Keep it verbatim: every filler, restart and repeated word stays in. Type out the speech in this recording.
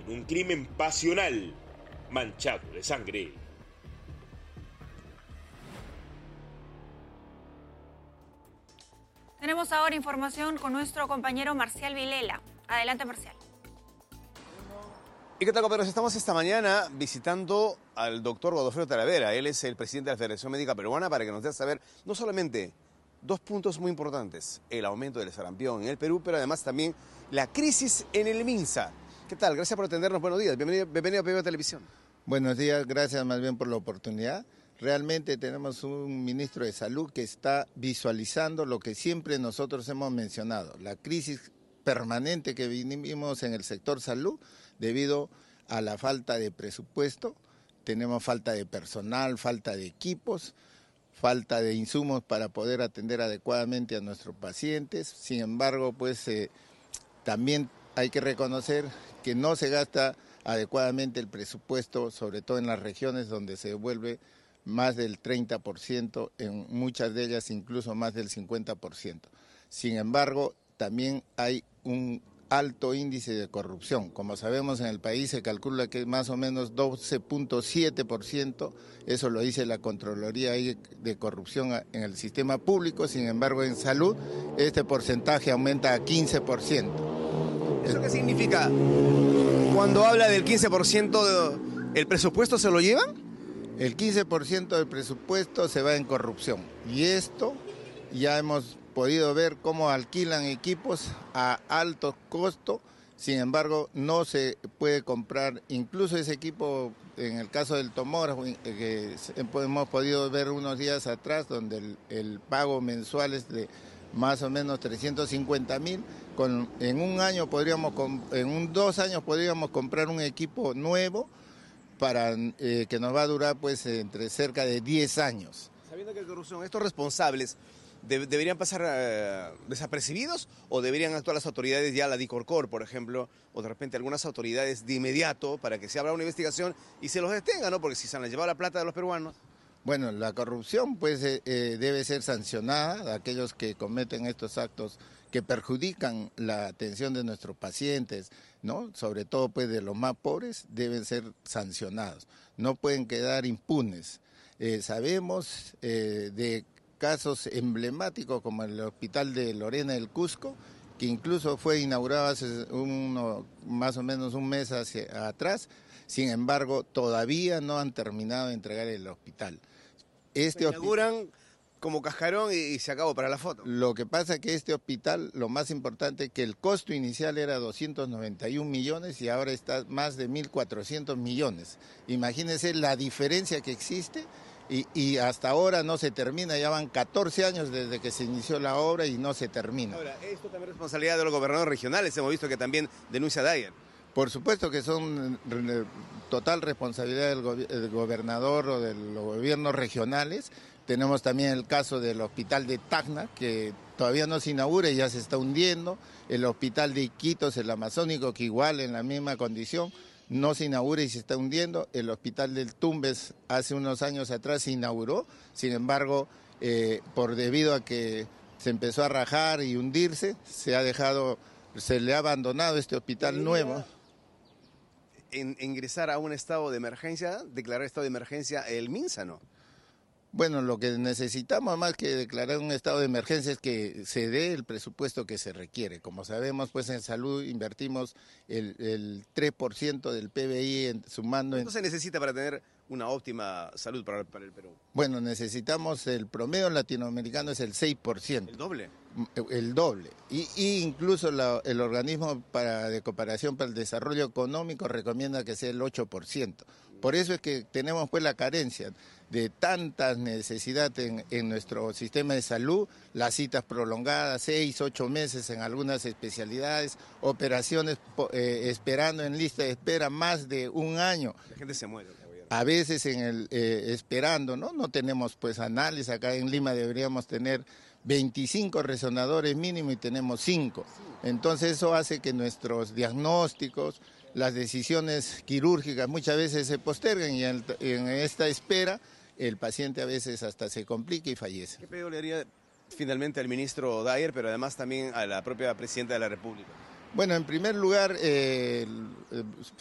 en un crimen pasional manchado de sangre. Tenemos ahora información con nuestro compañero Marcial Vilela. Adelante, Marcial. ¿Y qué tal, compañeros? Estamos esta mañana visitando al doctor Godofredo Talavera. Él es el presidente de la Federación Médica Peruana, para que nos dé saber no solamente dos puntos muy importantes: el aumento del sarampión en el Perú, pero además también la crisis en el MINSA. ¿Qué tal? Gracias por atendernos. Buenos días. Bienvenido, bienvenido a P B Televisión. Buenos días, gracias más bien por la oportunidad. Realmente tenemos un ministro de Salud que está visualizando lo que siempre nosotros hemos mencionado, la crisis permanente que vivimos en el sector salud debido a la falta de presupuesto. Tenemos falta de personal, falta de equipos, falta de insumos para poder atender adecuadamente a nuestros pacientes. Sin embargo, pues eh, también hay que reconocer que no se gasta adecuadamente el presupuesto, sobre todo en las regiones donde se devuelve más del treinta por ciento, en muchas de ellas incluso más del cincuenta por ciento. Sin embargo, también hay un alto índice de corrupción. Como sabemos, en el país se calcula que es más o menos doce punto siete por ciento, eso lo dice la Contraloría de corrupción en el sistema público. Sin embargo, en salud este porcentaje aumenta a quince por ciento. ¿Eso qué significa? Cuando habla del quince por ciento, ¿el presupuesto se lo llevan? El quince por ciento del presupuesto se va en corrupción, y esto ya hemos podido ver cómo alquilan equipos a alto costo. Sin embargo, no se puede comprar incluso ese equipo. En el caso del tomógrafo, que hemos podido ver unos días atrás, donde el, el pago mensual es de más o menos trescientos cincuenta mil, con en un año podríamos, en un dos años podríamos comprar un equipo nuevo para eh, que nos va a durar pues entre cerca de diez años. Sabiendo que hay corrupción, ¿estos responsables de, deberían pasar uh, desapercibidos o deberían actuar las autoridades, ya la DICORCOR, por ejemplo, o de repente algunas autoridades de inmediato, para que se abra una investigación y se los detenga, ¿no? Porque si se han llevado la plata de los peruanos. Bueno, la corrupción pues eh, eh, debe ser sancionada. Aquellos que cometen estos actos que perjudican la atención de nuestros pacientes, ¿no? Sobre todo pues de los más pobres, deben ser sancionados. No pueden quedar impunes. Eh, sabemos eh, de casos emblemáticos como el Hospital de Lorena del Cusco, que incluso fue inaugurado hace uno, más o menos un mes hacia atrás. Sin embargo, todavía no han terminado de entregar el hospital. Este inauguran como cascarón y, y se acabó para la foto. Lo que pasa es que este hospital, lo más importante, que el costo inicial era doscientos noventa y un millones y ahora está más de mil cuatrocientos millones. Imagínense la diferencia que existe, y, y hasta ahora no se termina. Ya van catorce años desde que se inició la obra y no se termina. Ahora, esto también es responsabilidad de los gobernadores regionales. Hemos visto que también denuncia Dyer. Por supuesto que son total responsabilidad del, go del gobernador o de los gobiernos regionales. Tenemos también el caso del hospital de Tacna, que todavía no se inaugura y ya se está hundiendo. El hospital de Iquitos, el amazónico, que igual en la misma condición, no se inaugura y se está hundiendo. El hospital del Tumbes hace unos años atrás se inauguró, sin embargo, eh, por debido a que se empezó a rajar y hundirse, se ha dejado, se le ha abandonado este hospital nuevo. En, ingresar a un estado de emergencia, declarar estado de emergencia el MINSA, ¿no? Bueno, lo que necesitamos más que declarar un estado de emergencia es que se dé el presupuesto que se requiere. Como sabemos, pues en salud invertimos el, el tres por ciento del P B I en, sumando... ¿Cuánto en... se necesita para tener una óptima salud para, para el Perú? Bueno, necesitamos, el promedio latinoamericano es el seis por ciento. ¿El doble? El doble. Y, y incluso la, el organismo para, de cooperación para el desarrollo económico recomienda que sea el ocho por ciento. Por eso es que tenemos pues la carencia de tantas necesidades en, en nuestro sistema de salud, las citas prolongadas, seis, ocho meses en algunas especialidades, operaciones eh, esperando en lista de espera más de un año. La gente se muere. A veces en el eh, esperando, ¿no? No tenemos pues análisis. Acá en Lima deberíamos tener veinticinco resonadores mínimo y tenemos cinco. Entonces eso hace que nuestros diagnósticos, las decisiones quirúrgicas muchas veces se posterguen y en, en esta espera el paciente a veces hasta se complica y fallece. ¿Qué pedido le haría finalmente al ministro Dyer, pero además también a la propia presidenta de la República? Bueno, en primer lugar, eh,